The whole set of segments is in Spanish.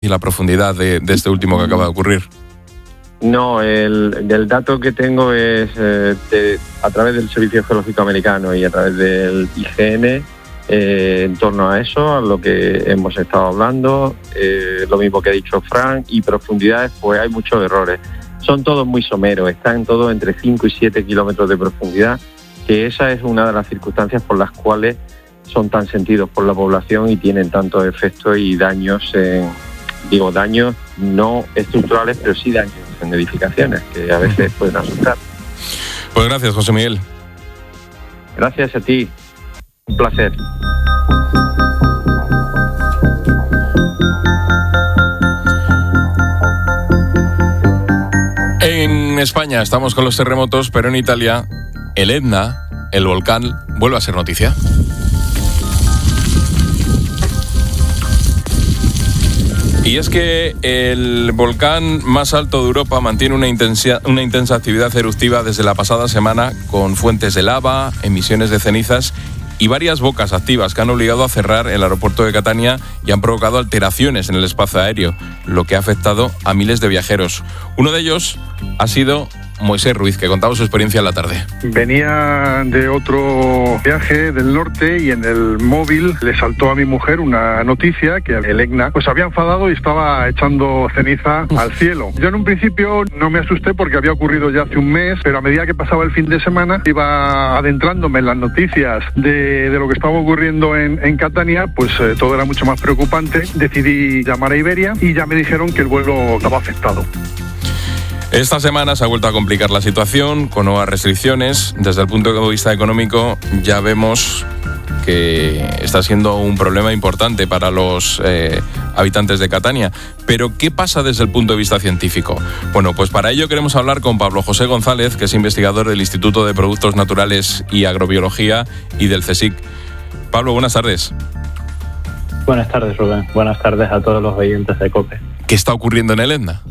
y la profundidad de este último que acaba de ocurrir. No, el dato que tengo es a través del Servicio Geológico Americano y a través del IGN, en torno a eso, a lo que hemos estado hablando, lo mismo que ha dicho Frank, y profundidades, pues hay muchos errores. Son todos muy someros, están todos entre 5 y 7 kilómetros de profundidad, que esa es una de las circunstancias por las cuales son tan sentidos por la población y tienen tantos efectos y daños, daños no estructurales, pero sí daños en edificaciones, que a veces pueden asustar. Pues gracias, José Miguel. Gracias a ti, un placer. En España estamos con los terremotos, pero en Italia el Etna, el volcán, vuelve a ser noticia. Y es que el volcán más alto de Europa mantiene una intensa actividad eruptiva desde la pasada semana, con fuentes de lava, emisiones de cenizas y varias bocas activas que han obligado a cerrar el aeropuerto de Catania y han provocado alteraciones en el espacio aéreo, lo que ha afectado a miles de viajeros. Uno de ellos ha sido Moisés Ruiz, que contaba su experiencia en la tarde. Venía de otro viaje del norte y en el móvil le saltó a mi mujer una noticia que el Etna pues había enfadado y estaba echando ceniza al cielo. Yo en un principio no me asusté porque había ocurrido ya hace un mes, pero a medida que pasaba el fin de semana iba adentrándome en las noticias de lo que estaba ocurriendo en Catania, pues todo era mucho más preocupante. Decidí llamar a Iberia y ya me dijeron que el vuelo estaba afectado. Esta semana se ha vuelto a complicar la situación con nuevas restricciones. Desde el punto de vista económico ya vemos que está siendo un problema importante para los habitantes de Catania. Pero ¿qué pasa desde el punto de vista científico? Bueno, pues para ello queremos hablar con Pablo José González, que es investigador del Instituto de Productos Naturales y Agrobiología y del CSIC. Pablo, buenas tardes. Buenas tardes, Rubén. Buenas tardes a todos los oyentes de COPE. ¿Qué está ocurriendo en el Etna?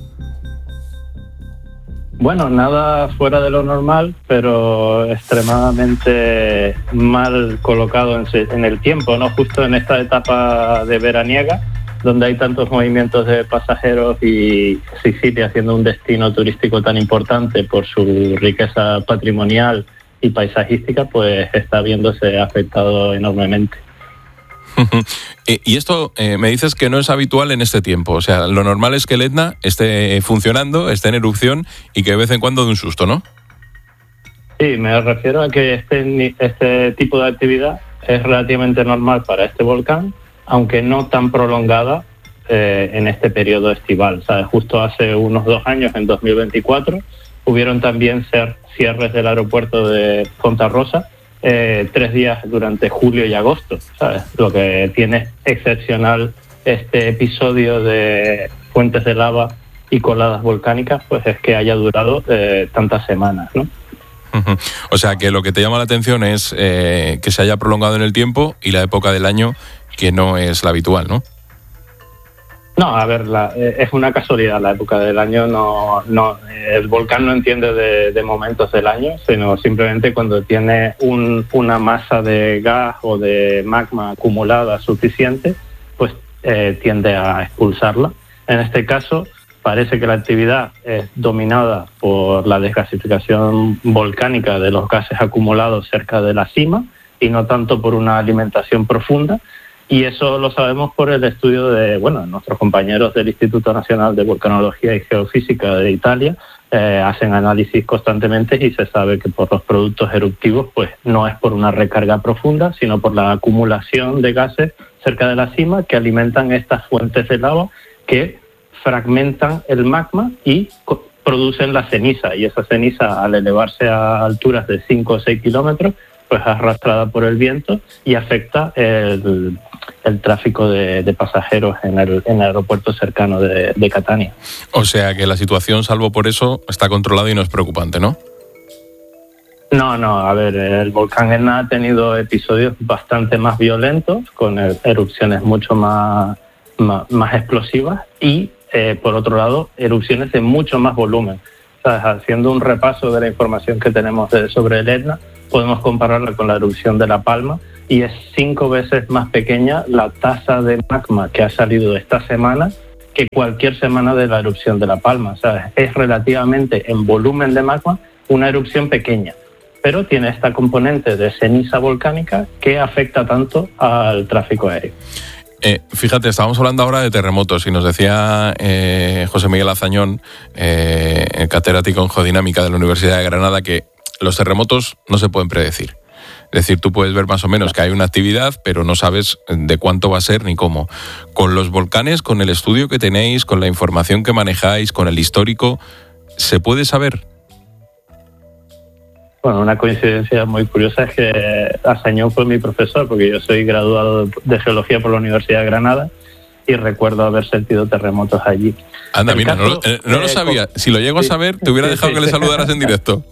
Bueno, nada fuera de lo normal, pero extremadamente mal colocado en el tiempo, ¿no? Justo en esta etapa de veraniega, donde hay tantos movimientos de pasajeros y Sicilia, siendo un destino turístico tan importante por su riqueza patrimonial y paisajística, pues está viéndose afectado enormemente. Y esto me dices que no es habitual en este tiempo. O sea, lo normal es que el Etna esté funcionando, esté en erupción y que de vez en cuando dé un susto, ¿no? Sí, me refiero a que este tipo de actividad es relativamente normal para este volcán, aunque no tan prolongada en este periodo estival. ¿Sabes? Justo hace unos 2 años, en 2024, hubieron también cierres del aeropuerto de Fontarrosa, 3 días durante julio y agosto, ¿sabes? Lo que tiene excepcional este episodio de fuentes de lava y coladas volcánicas, pues es que haya durado tantas semanas, ¿no? O sea, que lo que te llama la atención es que se haya prolongado en el tiempo y la época del año que no es la habitual, ¿no? No, a ver, es una casualidad la época del año. No, el volcán no entiende de momentos del año, sino simplemente cuando tiene una masa de gas o de magma acumulada suficiente, pues tiende a expulsarla. En este caso, parece que la actividad es dominada por la desgasificación volcánica de los gases acumulados cerca de la cima y no tanto por una alimentación profunda. Y eso lo sabemos por el estudio de nuestros compañeros del Instituto Nacional de Volcanología y Geofísica de Italia. Hacen análisis constantemente y se sabe que por los productos eruptivos pues no es por una recarga profunda, sino por la acumulación de gases cerca de la cima que alimentan estas fuentes de lava que fragmentan el magma y producen la ceniza. Y esa ceniza, al elevarse a alturas de 5 o 6 kilómetros, pues arrastrada por el viento y afecta el tráfico de pasajeros en el aeropuerto cercano de Catania. O sea que la situación, salvo por eso, está controlada y no es preocupante, ¿no? No, a ver, el volcán Etna ha tenido episodios bastante más violentos, con erupciones mucho más explosivas y, por otro lado, erupciones de mucho más volumen. ¿Sabes? Haciendo un repaso de la información que tenemos sobre el Etna, podemos compararla con la erupción de La Palma y es 5 veces más pequeña la tasa de magma que ha salido esta semana que cualquier semana de la erupción de La Palma. O sea, es relativamente en volumen de magma una erupción pequeña, pero tiene esta componente de ceniza volcánica que afecta tanto al tráfico aéreo. Fíjate, estábamos hablando ahora de terremotos y nos decía José Miguel Azañón, catedrático en geodinámica de la Universidad de Granada, que los terremotos no se pueden predecir. Es decir, tú puedes ver más o menos que hay una actividad, pero no sabes de cuánto va a ser ni cómo. Con los volcanes, con el estudio que tenéis, con la información que manejáis, con el histórico, ¿se puede saber? Bueno, una coincidencia muy curiosa es que Azañón fue mi profesor, porque yo soy graduado de Geología por la Universidad de Granada y recuerdo haber sentido terremotos allí. Anda, mira, no lo sabía. Si lo llego a saber, te hubiera dejado que le saludaras en directo.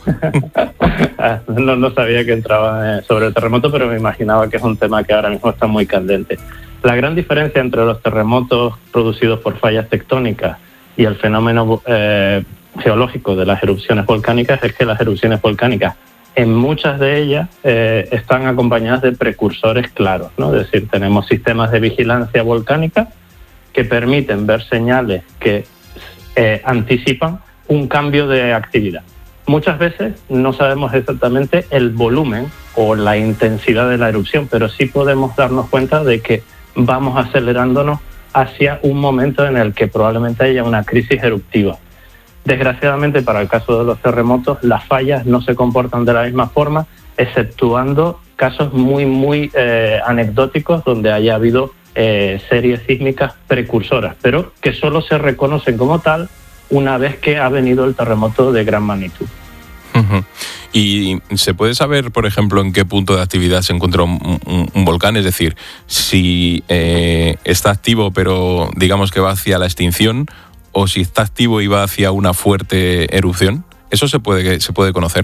No sabía que entraba sobre el terremoto, pero me imaginaba que es un tema que ahora mismo está muy candente. La gran diferencia entre los terremotos producidos por fallas tectónicas y el fenómeno geológico de las erupciones volcánicas es que las erupciones volcánicas, en muchas de ellas, están acompañadas de precursores claros, ¿no? Es decir, tenemos sistemas de vigilancia volcánica que permiten ver señales que anticipan un cambio de actividad. Muchas veces no sabemos exactamente el volumen o la intensidad de la erupción, pero sí podemos darnos cuenta de que vamos acelerándonos hacia un momento en el que probablemente haya una crisis eruptiva. Desgraciadamente, para el caso de los terremotos, las fallas no se comportan de la misma forma, exceptuando casos muy anecdóticos donde haya habido series sísmicas precursoras, pero que solo se reconocen como tal una vez que ha venido el terremoto de gran magnitud. Uh-huh. ¿Y se puede saber, por ejemplo, en qué punto de actividad se encuentra un volcán? Es decir, si está activo pero digamos que va hacia la extinción, o si está activo y va hacia una fuerte erupción. ¿Eso se puede conocer?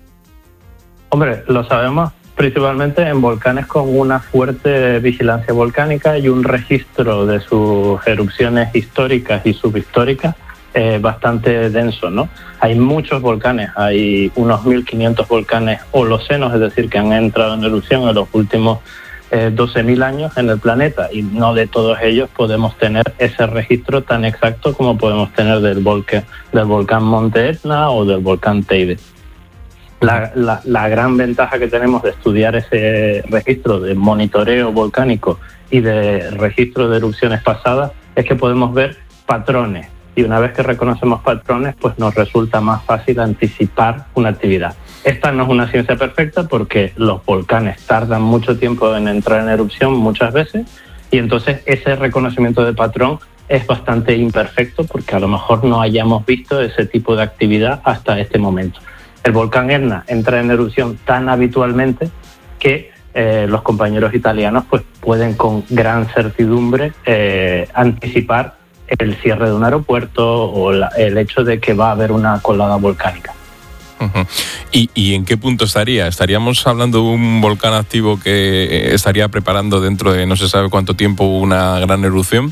Hombre, lo sabemos principalmente en volcanes con una fuerte vigilancia volcánica y un registro de sus erupciones históricas y subhistóricas bastante denso, ¿no? Hay muchos volcanes, hay unos 1.500 volcanes holocenos, es decir, que han entrado en erupción en los últimos 12.000 años en el planeta, y no de todos ellos podemos tener ese registro tan exacto como podemos tener del volcán Monte Etna o del volcán Teide. La gran ventaja que tenemos de estudiar ese registro de monitoreo volcánico y de registro de erupciones pasadas es que podemos ver patrones, y una vez que reconocemos patrones, pues nos resulta más fácil anticipar una actividad. Esta no es una ciencia perfecta porque los volcanes tardan mucho tiempo en entrar en erupción muchas veces, y entonces ese reconocimiento de patrón es bastante imperfecto porque a lo mejor no hayamos visto ese tipo de actividad hasta este momento. El volcán Etna entra en erupción tan habitualmente que los compañeros italianos pues pueden con gran certidumbre anticipar el cierre de un aeropuerto o el hecho de que va a haber una colada volcánica. Uh-huh. ¿Y en qué punto estaría? ¿Estaríamos hablando de un volcán activo que estaría preparando dentro de no se sabe cuánto tiempo una gran erupción?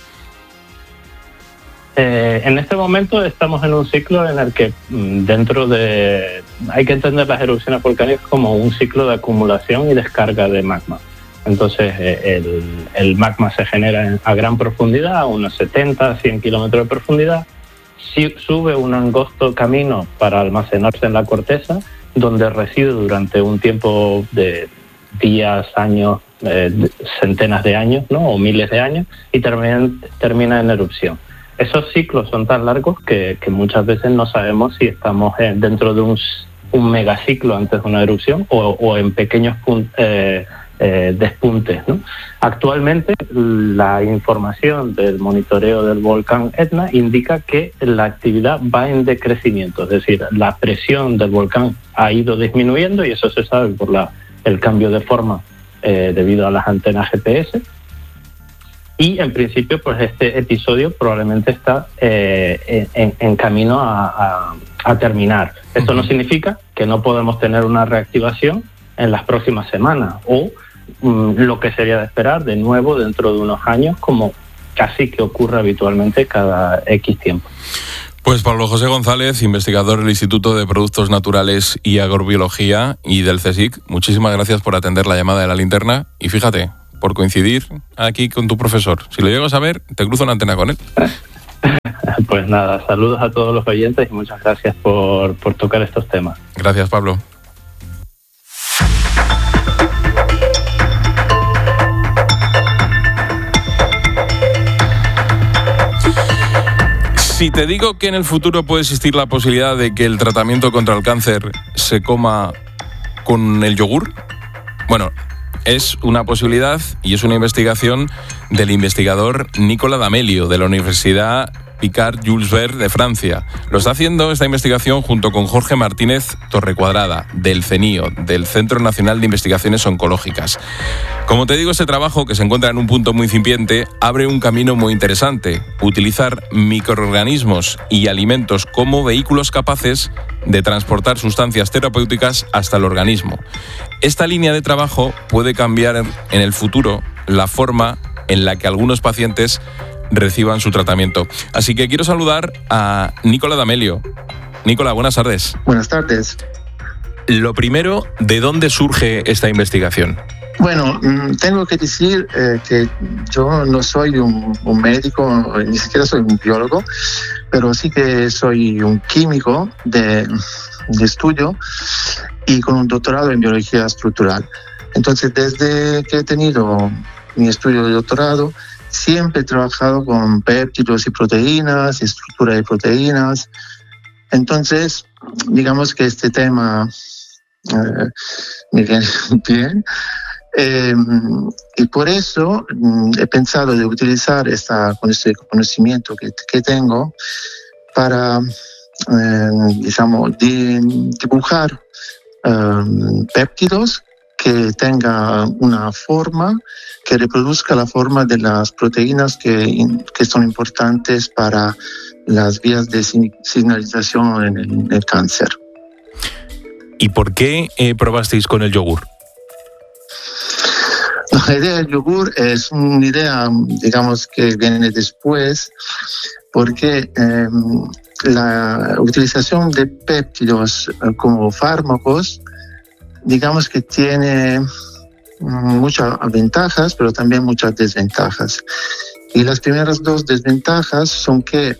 En este momento estamos en un ciclo en el que hay que entender las erupciones volcánicas como un ciclo de acumulación y descarga de magma. Entonces el magma se genera a gran profundidad, a unos 70, 100 kilómetros de profundidad, sube un angosto camino para almacenarse en la corteza, donde reside durante un tiempo de días, años, centenas de años, ¿no? O miles de años, y termina en erupción. Esos ciclos son tan largos que muchas veces no sabemos si estamos dentro de un megaciclo antes de una erupción o en pequeños despuntes, ¿no? Actualmente la información del monitoreo del volcán Etna indica que la actividad va en decrecimiento, es decir, la presión del volcán ha ido disminuyendo, y eso se sabe por el cambio de forma debido a las antenas GPS. Y en principio, pues este episodio probablemente está en camino a terminar. Esto no significa que no podemos tener una reactivación en las próximas semanas o lo que sería de esperar de nuevo dentro de unos años, como casi que ocurre habitualmente cada X tiempo. Pues Pablo José González, investigador del Instituto de Productos Naturales y Agrobiología y del CSIC, muchísimas gracias por atender la llamada de La Linterna, y fíjate, por coincidir aquí con tu profesor. Si lo llego a saber, te cruzo una antena con él. Pues nada, saludos a todos los oyentes y muchas gracias por tocar estos temas. Gracias, Pablo. Si te digo que en el futuro puede existir la posibilidad de que el tratamiento contra el cáncer se coma con el yogur, bueno, es una posibilidad y es una investigación del investigador Nicolas D'Amelio de la Universidad Picard-Jules Verne de Francia. Lo está haciendo esta investigación junto con Jorge Martínez Torrecuadrada, del CENIO, del Centro Nacional de Investigaciones Oncológicas. Como te digo, este trabajo, que se encuentra en un punto muy incipiente, abre un camino muy interesante: utilizar microorganismos y alimentos como vehículos capaces de transportar sustancias terapéuticas hasta el organismo. Esta línea de trabajo puede cambiar en el futuro la forma en la que algunos pacientes reciban su tratamiento. Así que quiero saludar a Nicolas D'Amelio. Nicolas, buenas tardes. Buenas tardes. Lo primero, ¿de dónde surge esta investigación? Bueno, tengo que decir que yo no soy un médico, ni siquiera soy un biólogo, pero sí que soy un químico de estudio y con un doctorado en biología estructural. Entonces, desde que he tenido mi estudio de doctorado, siempre he trabajado con péptidos y proteínas, estructura de proteínas. Entonces, digamos que este tema me viene bien. Y por eso he pensado de utilizar con este conocimiento que tengo para, dibujar péptidos que tenga una forma que reproduzca la forma de las proteínas que son importantes para las vías de señalización en el cáncer. ¿Y por qué probasteis con el yogur? La idea del yogur es una idea, digamos, que viene después, porque la utilización de péptidos como fármacos, digamos que tiene muchas ventajas, pero también muchas desventajas. Y las primeras dos desventajas son que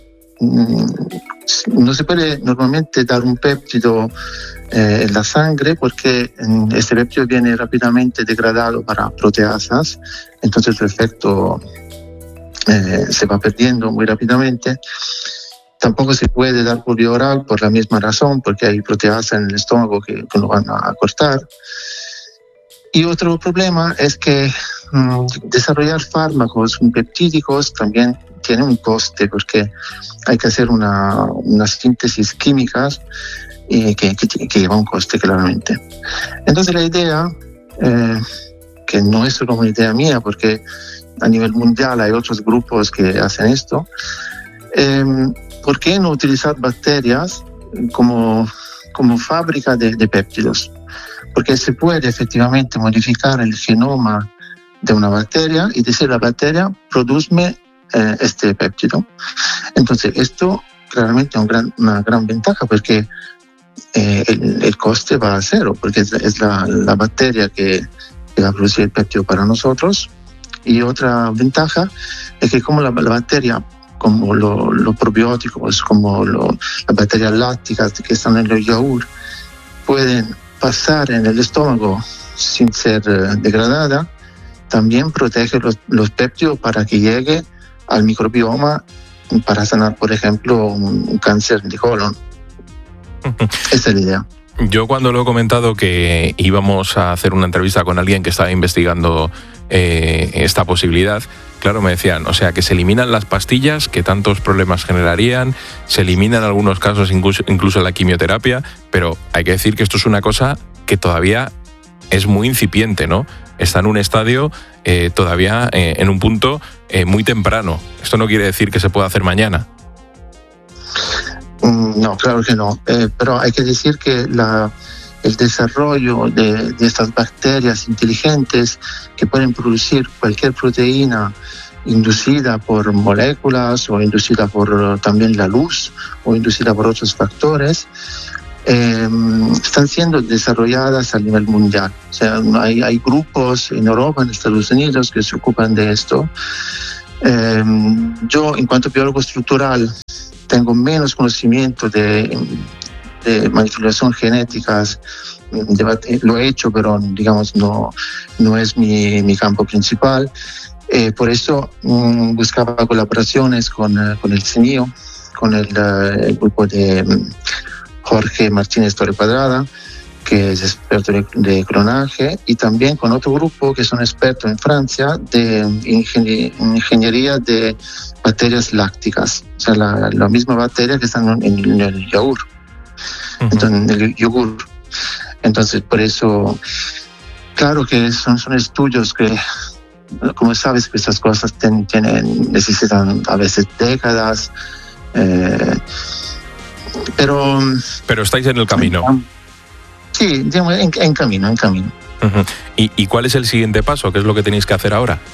no se puede normalmente dar un péptido en la sangre porque este péptido viene rápidamente degradado para proteasas, entonces su efecto se va perdiendo muy rápidamente. Tampoco se puede dar por vía oral por la misma razón, porque hay proteasas en el estómago que lo van a cortar. Y otro problema es que desarrollar fármacos peptídicos también tiene un coste, porque hay que hacer una síntesis química que lleva un coste, claramente. Entonces la idea, que no es solo una idea mía, porque a nivel mundial hay otros grupos que hacen esto, ¿por qué no utilizar bacterias como fábrica de péptidos? Porque se puede efectivamente modificar el genoma de una bacteria y decir la bacteria produzme este péptido. Entonces esto claramente es una gran ventaja, porque el coste va a cero, porque es la bacteria que va a producir el péptido para nosotros. Y otra ventaja es que como la bacteria, como los probióticos, como las bacterias lácticas que están en el yogur, pueden pasar en el estómago sin ser degradada, también protege los péptidos para que llegue al microbioma para sanar, por ejemplo, un cáncer de colon. Esa es la idea. Yo cuando lo he comentado que íbamos a hacer una entrevista con alguien que estaba investigando esta posibilidad, claro, me decían, o sea, que se eliminan las pastillas que tantos problemas generarían, se eliminan en algunos casos incluso la quimioterapia, pero hay que decir que esto es una cosa que todavía es muy incipiente, ¿no? Está en un estadio todavía en un punto muy temprano. Esto no quiere decir que se pueda hacer mañana. No, claro que no. Pero hay que decir que el desarrollo de estas bacterias inteligentes que pueden producir cualquier proteína inducida por moléculas o inducida por también la luz o inducida por otros factores, están siendo desarrolladas a nivel mundial. O sea, hay grupos en Europa, en Estados Unidos, que se ocupan de esto. Yo, en cuanto a biólogo estructural, tengo menos conocimiento de manipulación genéticas. Lo he hecho, pero digamos no es mi campo principal. Por eso buscaba colaboraciones con el CNIO, con el grupo de Jorge Martínez Torrepadrada, que es experto de clonaje, y también con otro grupo que son expertos en Francia de ingeniería de bacterias lácticas, o sea, la misma bacteria que están en el yogur. Entonces, por eso, claro que son estudios que, como sabes, que estas cosas necesitan a veces décadas, pero estáis en el camino. Sí, en camino. Uh-huh. ¿Y cuál es el siguiente paso? ¿Qué es lo que tenéis que hacer ahora?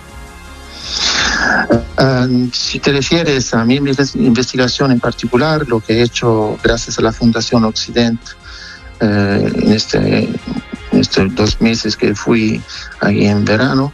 Si te refieres a mi investigación en particular, lo que he hecho gracias a la Fundación Occidente en estos 2 meses que fui ahí en verano,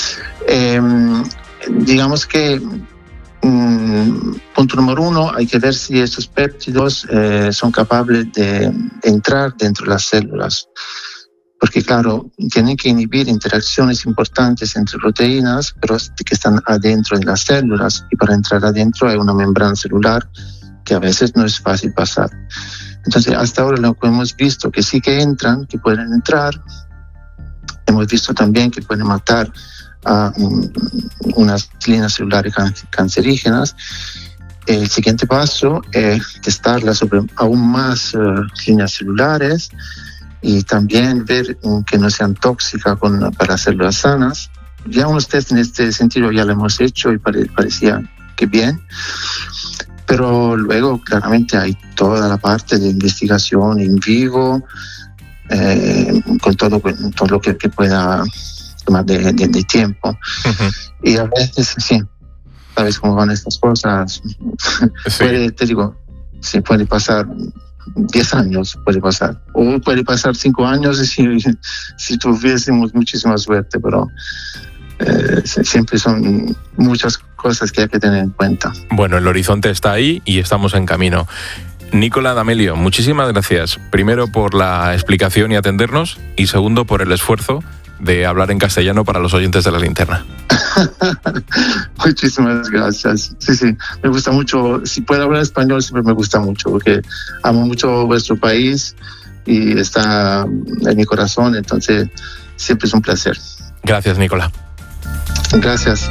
digamos que punto número 1, hay que ver si estos péptidos son capaces de entrar dentro de las células, porque claro, tienen que inhibir interacciones importantes entre proteínas, pero que están adentro de las células, y para entrar adentro hay una membrana celular que a veces no es fácil pasar. Entonces, hasta ahora lo que hemos visto que sí que entran, que pueden entrar. Hemos visto también que pueden matar a unas líneas celulares cancerígenas. El siguiente paso es testarlas sobre aún más líneas celulares y también ver que no sean tóxicas para células sanas. Ya unos test en este sentido ya lo hemos hecho y parecía que bien. Pero luego claramente hay toda la parte de investigación in vivo, con todo lo que pueda tomar de tiempo. Uh-huh. Y a veces, sí, sabes cómo van estas cosas. Sí. Te digo, sí, puede pasar 10 años, o puede pasar 5 años si tuviésemos muchísima suerte, pero siempre son muchas cosas que hay que tener en cuenta. Bueno, el horizonte está ahí y estamos en camino. Nicola D'Amelio, muchísimas gracias. Primero por la explicación y atendernos, y segundo por el esfuerzo de hablar en castellano para los oyentes de La Linterna. Muchísimas gracias. Sí, me gusta mucho. Si puedo hablar español siempre me gusta mucho, porque amo mucho vuestro país y está en mi corazón, entonces siempre es un placer. Gracias, Nicola. Gracias.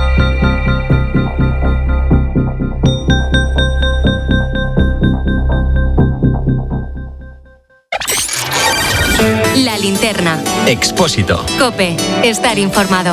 La Linterna. Expósito. COPE. Estar informado.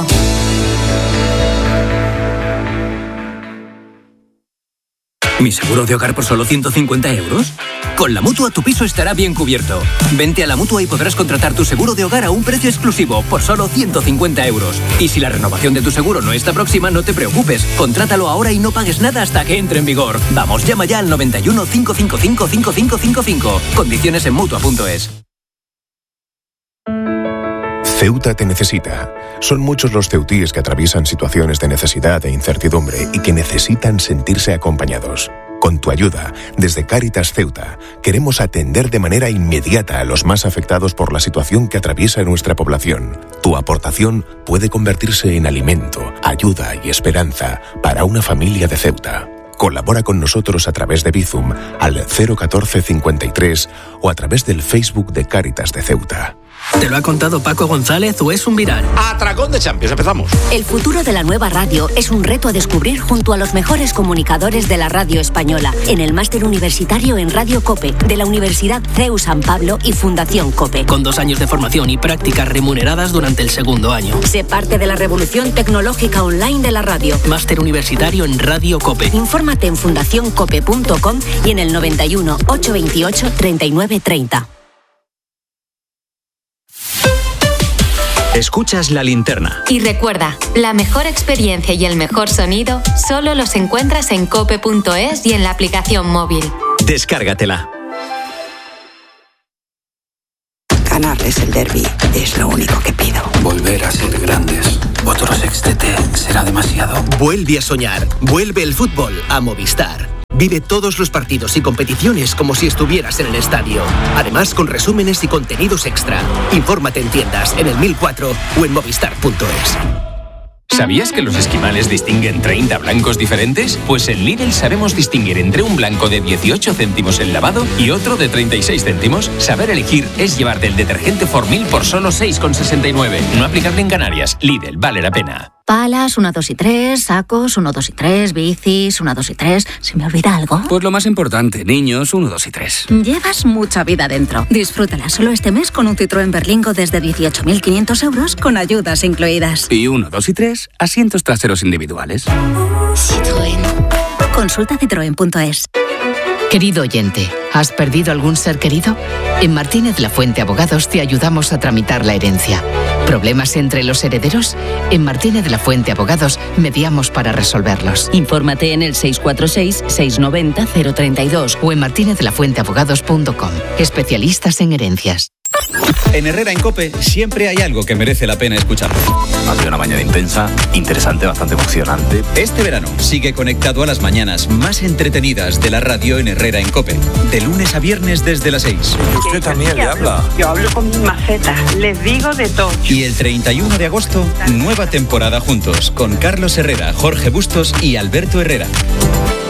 ¿Mi seguro de hogar por solo 150 euros? Con la Mutua tu piso estará bien cubierto. Vente a la Mutua y podrás contratar tu seguro de hogar a un precio exclusivo por solo 150 euros. Y si la renovación de tu seguro no está próxima, no te preocupes. Contrátalo ahora y no pagues nada hasta que entre en vigor. Vamos, llama ya al 91 555 5555. Condiciones en Mutua.es. Ceuta te necesita. Son muchos los ceutíes que atraviesan situaciones de necesidad e incertidumbre y que necesitan sentirse acompañados. Con tu ayuda, desde Cáritas Ceuta, queremos atender de manera inmediata a los más afectados por la situación que atraviesa nuestra población. Tu aportación puede convertirse en alimento, ayuda y esperanza para una familia de Ceuta. Colabora con nosotros a través de Bizum al 01453 o a través del Facebook de Cáritas de Ceuta. ¿Te lo ha contado Paco González o es un viral? Atracón de Champions, empezamos. El futuro de la nueva radio es un reto a descubrir junto a los mejores comunicadores de la radio española en el Máster Universitario en Radio COPE de la Universidad CEU San Pablo y Fundación COPE. Con 2 años de formación y prácticas remuneradas durante el segundo año. Sé parte de la revolución tecnológica online de la radio. Máster Universitario en Radio COPE. Infórmate en fundacioncope.com y en el 91 828 3930. Escuchas La Linterna. Y recuerda, la mejor experiencia y el mejor sonido solo los encuentras en cope.es y en la aplicación móvil. Descárgatela. Ganarles el derbi es lo único que pido. Volver a ser grandes. Otro sextete será demasiado. Vuelve a soñar. Vuelve el fútbol a Movistar. Vive todos los partidos y competiciones como si estuvieras en el estadio. Además, con resúmenes y contenidos extra. Infórmate en tiendas, en el 1004 o en movistar.es. ¿Sabías que los esquimales distinguen 30 blancos diferentes? Pues en Lidl sabemos distinguir entre un blanco de 18 céntimos el lavado y otro de 36 céntimos. Saber elegir es llevarte el detergente Formil por solo 6,69. No aplicable en Canarias. Lidl, vale la pena. Palas, 1, 2 y 3, sacos, 1, 2 y 3, bicis, 1, 2 y 3. ¿Se me olvida algo? Pues lo más importante, niños, 1, 2 y 3. Llevas mucha vida dentro. Disfrútala solo este mes con un Citroën Berlingo desde 18.500 euros con ayudas incluidas. Y 1, 2 y 3, asientos traseros individuales. Citroën. Consulta citroen.es. Querido oyente, ¿has perdido algún ser querido? En Martínez La Fuente Abogados te ayudamos a tramitar la herencia. ¿Problemas entre los herederos? En Martínez La Fuente Abogados mediamos para resolverlos. Infórmate en el 646-690-032 o en martinezlafuenteabogados.com. Especialistas en herencias. En Herrera en COPE siempre hay algo que merece la pena escuchar. Ha sido una mañana intensa, interesante, bastante emocionante. Este verano sigue conectado a las mañanas más entretenidas de la radio en Herrera en COPE. De lunes a viernes desde las 6. ¿Y usted también le habla? Yo hablo con mis macetas, les digo de todo. Y el 31 de agosto, nueva temporada juntos con Carlos Herrera, Jorge Bustos y Alberto Herrera.